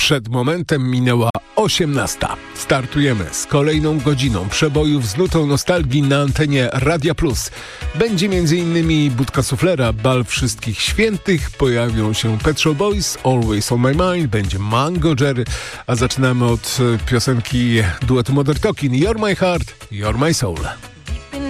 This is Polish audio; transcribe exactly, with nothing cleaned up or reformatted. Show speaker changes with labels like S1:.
S1: Przed momentem minęła osiemnasta. Startujemy z kolejną godziną przebojów z nutą nostalgii na antenie Radia Plus. Będzie m.in. Budka Suflera, Bal Wszystkich Świętych, pojawią się Pet Shop Boys, Always on My Mind, będzie Mango Jerry, a zaczynamy od piosenki duetu Mother Talking, You're My Heart, You're My Soul.